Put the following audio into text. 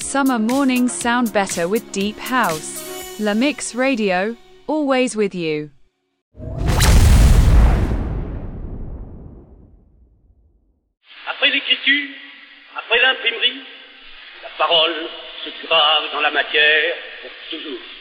summer mornings sound better with deep house. La Mix Radio, always with you. Après l'écriture, après l'imprimerie, la parole se grave dans la matière pour toujours.